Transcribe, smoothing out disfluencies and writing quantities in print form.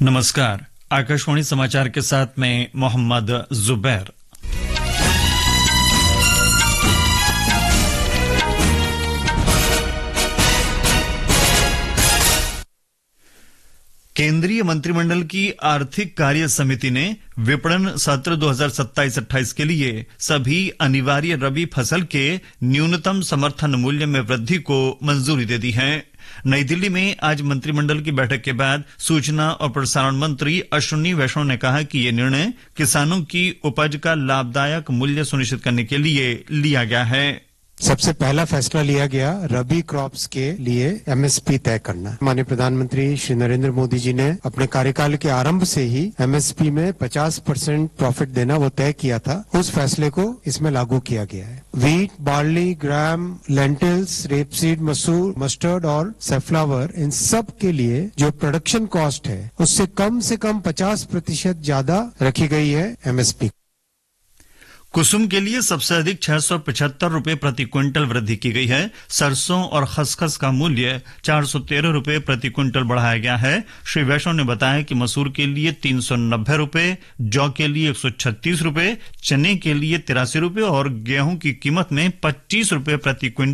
नमस्कार, आकाशवाणी समाचार के साथ मैं मोहम्मद जुबैर। केंद्रीय मंत्रिमंडल की आर्थिक कार्य समिति ने विपणन सत्र 2027-28 के लिए सभी अनिवार्य रबी फसल के न्यूनतम समर्थन मूल्य में वृद्धि को मंजूरी दे दी है। नई दिल्ली में आज मंत्रिमंडल की बैठक के बाद सूचना और प्रसारण मंत्री अश्विनी वैष्णव ने कहा कि यह निर्णय किसानों की उपज का लाभदायक मूल्य सुनिश्चित करने के लिए लिया गया है। सबसे पहला फैसला लिया गया रबी क्रॉप्स के लिए एमएसपी तय करना। माननीय प्रधानमंत्री श्री नरेंद्र मोदी जी ने अपने कार्यकाल के आरंभ से ही एमएसपी में 50% प्रॉफिट देना वो तय किया था। उस फैसले को इसमें लागू किया गया है। व्हीट, बार्ली, ग्राम, लेंटिल्स, रेपसीड, मसूर, मस्टर्ड और सैफ्लावर, इन सब के लिए जो प्रोडक्शन कॉस्ट है उससे कम 50% ज्यादा रखी गई है एमएसपी। कुसुम के लिए सबसे अधिक 675 रुपए प्रति क्विंटल वृद्धि की गई है। सरसों और खसखस का मूल्य 413 रुपए प्रति क्विंटल बढ़ाया गया है। श्री वैष्णव ने बताया कि मसूर के लिए 390 रुपए, जौ के लिए 136 रुपए, चने के लिए 83 रुपए और गेहूं की कीमत में 25 रुपए प्रति क्विंटल